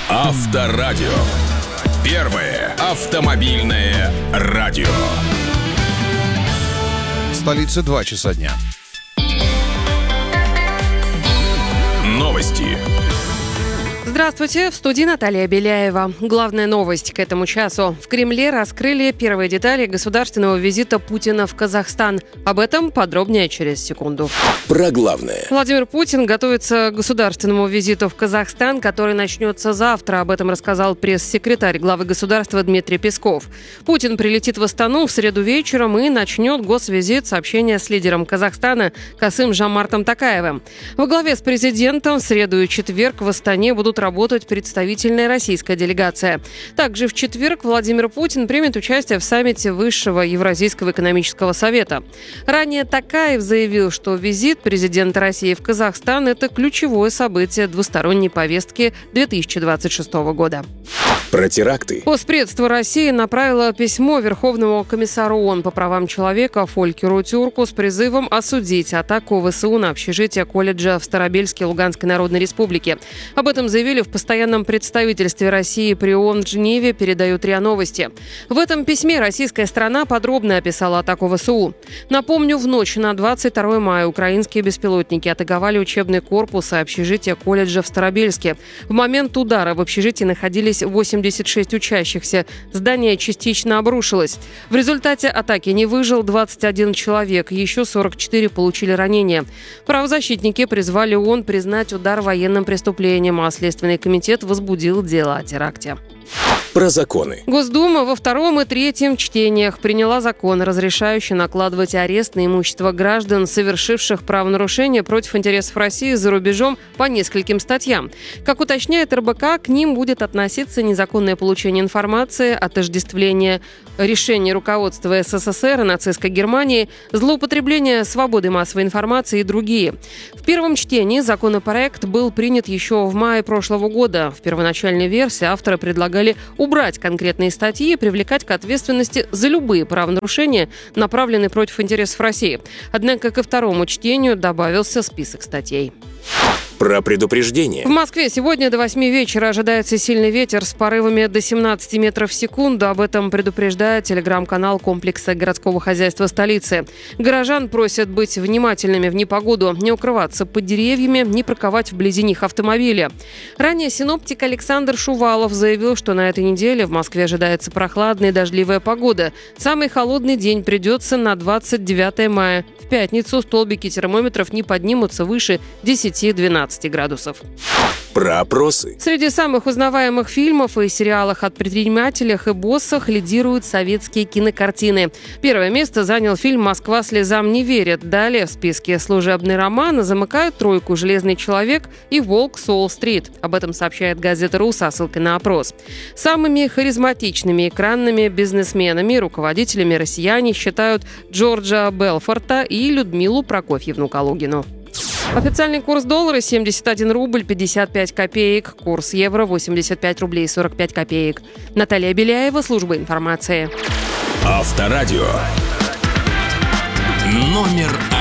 Авторадио. Первое автомобильное радио. В столице 2 часа дня. Новости. Здравствуйте, в студии Наталья Беляева. Главная новость к этому часу. В Кремле раскрыли первые детали государственного визита Путина в Казахстан. Об этом подробнее через секунду. Про главное. Владимир Путин готовится к государственному визиту в Казахстан, который начнется завтра. Об этом рассказал пресс-секретарь главы государства Дмитрий Песков. Путин прилетит в Астану в среду вечером и начнет госвизит, сообщения с лидером Казахстана Касым-Жомартом Токаевым. Во главе с президентом в среду и четверг в Астане будут работать представительная российская делегация. Также в четверг Владимир Путин примет участие в саммите Высшего Евразийского экономического совета. Ранее Токаев заявил, что визит президента России в Казахстан – это ключевое событие двусторонней повестки 2026 года. Про теракты. Постпредство России направило письмо Верховному комиссару ООН по правам человека Фолькеру Тюрку с призывом осудить атаку ВСУ на общежитие колледжа в Старобельске Луганской Народной Республики. Об этом заявили в постоянном представительстве России при ООН в Женеве, передают РИА Новости. В этом письме российская сторона подробно описала атаку ВСУ. Напомню, в ночь на 22 мая украинские беспилотники атаковали учебный корпус и общежитие колледжа в Старобельске. В момент удара в общежитии находились 86 учащихся. Здание частично обрушилось. В результате атаки не выжил 21 человек, еще 44 получили ранения. Правозащитники призвали ООН признать удар военным преступлением, а Следственный комитет возбудил дело о теракте. Про законы. Госдума во втором и третьем чтениях приняла закон, разрешающий накладывать арест на имущество граждан, совершивших правонарушения против интересов России за рубежом по нескольким статьям. Как уточняет РБК, к ним будет относиться незаконное получение информации, отождествление решений руководства СССР и нацистской Германии, злоупотребление свободой массовой информации и другие. В первом чтении законопроект был принят еще в мае прошлого года. В первоначальной версии авторы предлагали убрать конкретные статьи и привлекать к ответственности за любые правонарушения, направленные против интересов России. Однако ко второму чтению добавился список статей. Про предупреждение. В Москве сегодня до 8 вечера ожидается сильный ветер с порывами до 17 метров в секунду. Об этом предупреждает телеграм-канал комплекса городского хозяйства столицы. Горожан просят быть внимательными в непогоду, не укрываться под деревьями, не парковать вблизи них автомобили. Ранее синоптик Александр Шувалов заявил, что на этой неделе в Москве ожидается прохладная и дождливая погода. Самый холодный день придется на 29 мая. В пятницу столбики термометров не поднимутся выше 10-12 градусов. Про опросы. Среди самых узнаваемых фильмов и сериалов о предпринимателях и боссах лидируют советские кинокартины. Первое место занял фильм «Москва слезам не верит». Далее в списке служебный роман замыкают тройку «Железный человек» и «Волк с Уолл-стрит». Об этом сообщает газета «РУ» со ссылкой на опрос. Самыми харизматичными экранными бизнесменами и руководителями россияне считают Джорджа Белфорта и Людмилу Прокофьевну Калугину. Официальный курс доллара 71 рубль 55 копеек. Курс евро 85 рублей 45 копеек. Наталья Беляева, служба информации. Авторадио. Номер 1.